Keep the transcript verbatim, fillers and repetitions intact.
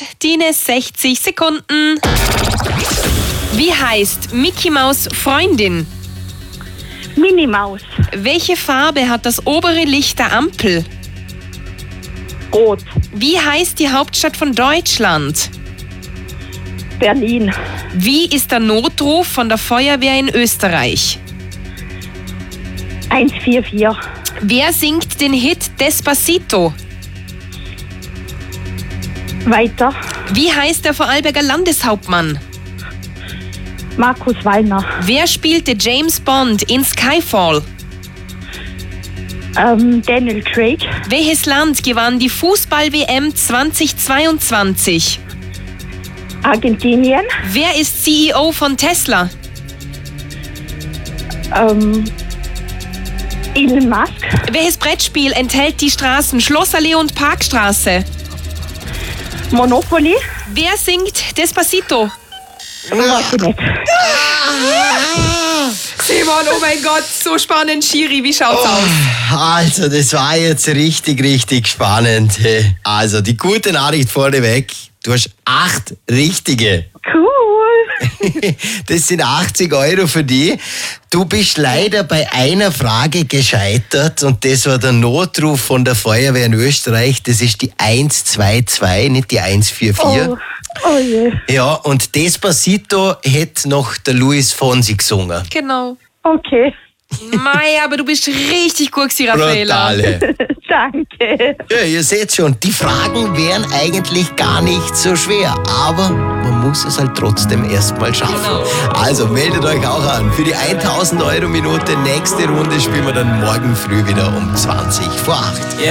deine sechzig Sekunden. Wie heißt Mickey Maus Freundin? Minnie Maus. Welche Farbe hat das obere Licht der Ampel? Rot. Wie heißt die Hauptstadt von Deutschland? Berlin. Wie ist der Notruf von der Feuerwehr in Österreich? eins vier vier. Wer singt den Hit Despacito? Weiter. Wie heißt der Vorarlberger Landeshauptmann? Markus Wallner. Wer spielte James Bond in Skyfall? Ähm, Daniel Craig. Welches Land gewann die Fußball-W M zweitausendzweiundzwanzig? Argentinien. Wer ist C E O von Tesla? Ähm, Elon Musk. Welches Brettspiel enthält die Straßen Schlossallee und Parkstraße? Monopoly. Wer singt Despacito? Weiß ich nicht. Simon, oh mein Gott, so spannend. Schiri, wie schaut's aus? Also, das war jetzt richtig, richtig spannend. Also, die gute Nachricht vorneweg. Du hast acht richtige. Cool. Das sind achtzig Euro für dich. Du bist leider bei einer Frage gescheitert und das war der Notruf von der Feuerwehr in Österreich. Das ist die eins zwei zwei, nicht die eins vier vier. Oh, oh je. Ja, und Despacito hätte noch der Luis Fonsi gesungen. Genau. Okay. Mei, aber du bist richtig gut gewesen, Raffaella. Brutale. Danke. Ja, ihr seht schon, die Fragen wären eigentlich gar nicht so schwer, aber man muss es halt trotzdem erstmal schaffen. Genau. Also meldet euch auch an. Für die tausend Euro Minute nächste Runde spielen wir dann morgen früh wieder um zwanzig vor acht. Yeah.